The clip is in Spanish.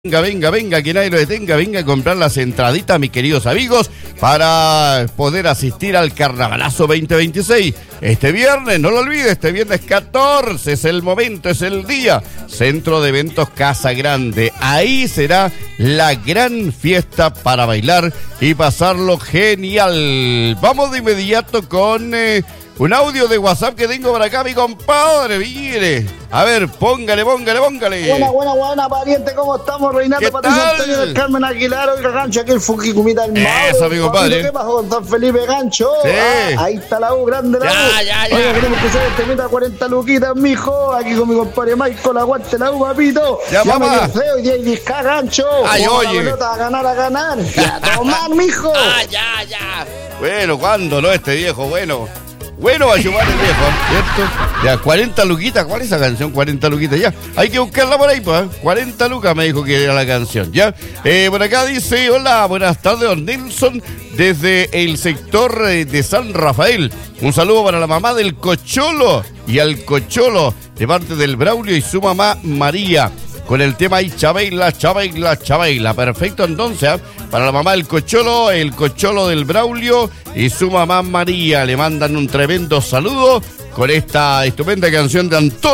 Venga, que nadie lo detenga, venga a comprar las entraditas, mis queridos amigos, para poder asistir al Carnavalazo 2026. Este viernes, no lo olvides, este viernes 14 es el momento, es el día. Centro de Eventos Casa Grande. Ahí será la gran fiesta para bailar y pasarlo genial. Vamos de inmediato con un audio de WhatsApp que tengo para acá, mi compadre. Mire, a ver, póngale. Buena, pariente, ¿cómo estamos? Reinaldo Patricio Antonio del Carmen Aguilar, oiga, Gancho, aquí el Fukicumita del Mauro. Eso, mi compadre. ¿Qué pasó con Don Felipe Gancho? Sí. Ahí está la U, grande la U. Ya. Oiga, queremos que se te meta 40 luquitas, mijo. Aquí con mi compadre Michael, aguante la U, papito. Ya, me papá. dio feo y 10K, Gancho. Ay, Como oye. la pelota, a ganar. Ya, tomar, mijo. Ya. Bueno, ¿cuándo no? Este viejo, bueno, va a chupar el viejo, ¿cierto? Ya, 40 luquitas, ¿cuál es esa canción? 40 luquitas, ya. Hay que buscarla por ahí, pues. 40 lucas me dijo que era la canción, ¿ya? Por acá dice, hola, buenas tardes, don Nelson, desde el sector de San Rafael. Un saludo para la mamá del Cocholo y al Cocholo, de parte del Braulio y su mamá María. Con el tema ahí, Chabeila. Perfecto, entonces, para la mamá del Cocholo, el Cocholo del Braulio y su mamá María. Le mandan un tremendo saludo con esta estupenda canción de Antonio.